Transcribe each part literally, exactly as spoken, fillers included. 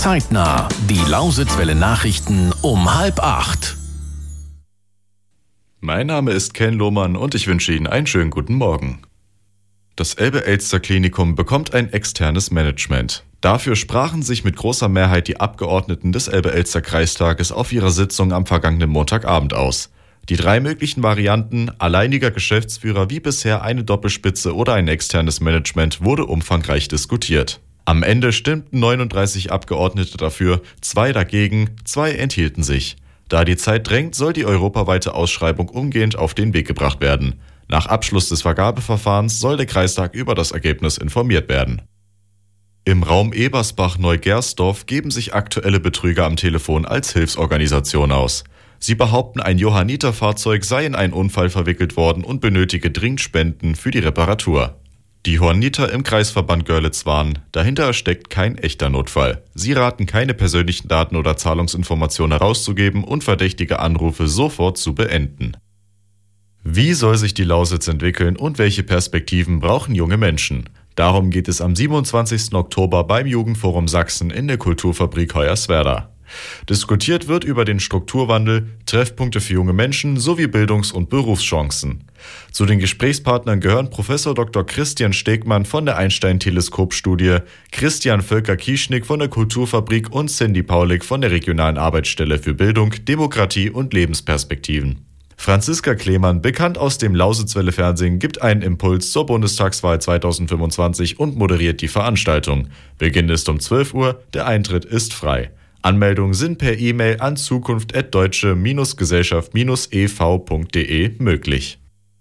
Zeitnah. Die Lausitzwelle Nachrichten um halb acht. Mein Name ist Ken Lohmann und ich wünsche Ihnen einen schönen guten Morgen. Das Elbe-Elster-Klinikum bekommt ein externes Management. Dafür sprachen sich mit großer Mehrheit die Abgeordneten des Elbe-Elster-Kreistages auf ihrer Sitzung am vergangenen Montagabend aus. Die drei möglichen Varianten, alleiniger Geschäftsführer wie bisher, eine Doppelspitze oder ein externes Management, wurde umfangreich diskutiert. Am Ende stimmten neununddreißig Abgeordnete dafür, zwei dagegen, zwei enthielten sich. Da die Zeit drängt, soll die europaweite Ausschreibung umgehend auf den Weg gebracht werden. Nach Abschluss des Vergabeverfahrens soll der Kreistag über das Ergebnis informiert werden. Im Raum Ebersbach-Neugersdorf geben sich aktuelle Betrüger am Telefon als Hilfsorganisation aus. Sie behaupten, ein Johanniter-Fahrzeug sei in einen Unfall verwickelt worden und benötige dringend Spenden für die Reparatur. Die Johanniter im Kreisverband Görlitz warnen, dahinter steckt kein echter Notfall. Sie raten, keine persönlichen Daten oder Zahlungsinformationen herauszugeben und verdächtige Anrufe sofort zu beenden. Wie soll sich die Lausitz entwickeln und welche Perspektiven brauchen junge Menschen? Darum geht es am siebenundzwanzigsten Oktober beim Jugendforum Sachsen in der Kulturfabrik Hoyerswerda. Diskutiert wird über den Strukturwandel, Treffpunkte für junge Menschen sowie Bildungs- und Berufschancen. Zu den Gesprächspartnern gehören Professor Doktor Christian Stegmann von der Einstein-Teleskop-Studie, Christian Völker-Kieschnick von der Kulturfabrik und Cindy Paulik von der regionalen Arbeitsstelle für Bildung, Demokratie und Lebensperspektiven. Franziska Klemann, bekannt aus dem Lausitzwelle-Fernsehen, gibt einen Impuls zur Bundestagswahl zweitausendfünfundzwanzig und moderiert die Veranstaltung. Beginn ist um zwölf Uhr, der Eintritt ist frei. Anmeldungen sind per E-Mail an zukunft at deutsche Gesellschaft e v punkt de möglich.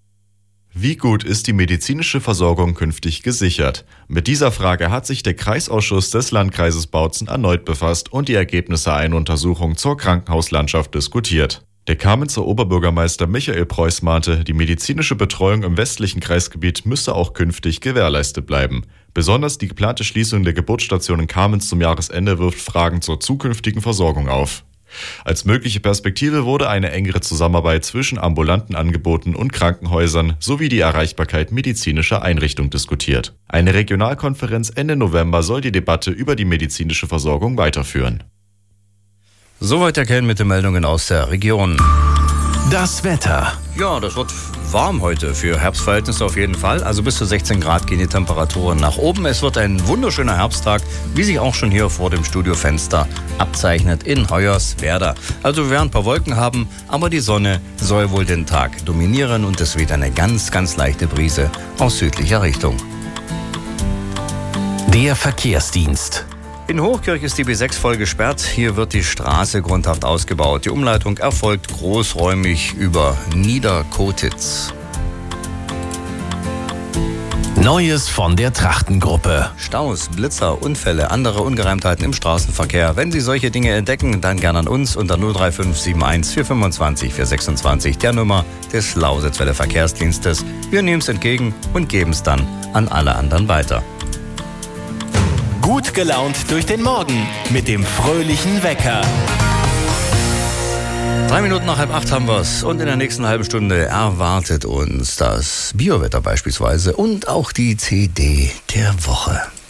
Wie gut ist die medizinische Versorgung künftig gesichert? Mit dieser Frage hat sich der Kreisausschuss des Landkreises Bautzen erneut befasst und die Ergebnisse einer Untersuchung zur Krankenhauslandschaft diskutiert. Der Kamenzer Oberbürgermeister Michael Preuß mahnte, die medizinische Betreuung im westlichen Kreisgebiet müsse auch künftig gewährleistet bleiben. Besonders die geplante Schließung der Geburtsstation in Kamenz zum Jahresende wirft Fragen zur zukünftigen Versorgung auf. Als mögliche Perspektive wurde eine engere Zusammenarbeit zwischen ambulanten Angeboten und Krankenhäusern sowie die Erreichbarkeit medizinischer Einrichtungen diskutiert. Eine Regionalkonferenz Ende November soll die Debatte über die medizinische Versorgung weiterführen. Soweit der Ken mit den Meldungen aus der Region. Das Wetter. Ja, das wird warm heute für Herbstverhältnisse auf jeden Fall. Also bis zu sechzehn Grad gehen die Temperaturen nach oben. Es wird ein wunderschöner Herbsttag, wie sich auch schon hier vor dem Studiofenster abzeichnet in Hoyerswerda. Also wir werden ein paar Wolken haben, aber die Sonne soll wohl den Tag dominieren und es weht eine ganz, ganz leichte Brise aus südlicher Richtung. Der Verkehrsdienst. In Hochkirch ist die B sechs voll gesperrt. Hier wird die Straße grundhaft ausgebaut. Die Umleitung erfolgt großräumig über Niederkotitz. Neues von der Trachtengruppe. Staus, Blitzer, Unfälle, andere Ungereimtheiten im Straßenverkehr. Wenn Sie solche Dinge entdecken, dann gerne an uns unter null drei fünf sieben eins vier fünfundzwanzig vier sechsundzwanzig, der Nummer des Lausitzwelle Verkehrsdienstes. Wir nehmen es entgegen und geben es dann an alle anderen weiter. Gut gelaunt durch den Morgen mit dem fröhlichen Wecker. Drei Minuten nach halb acht haben wir's und in der nächsten halben Stunde erwartet uns das Biowetter beispielsweise und auch die C D der Woche.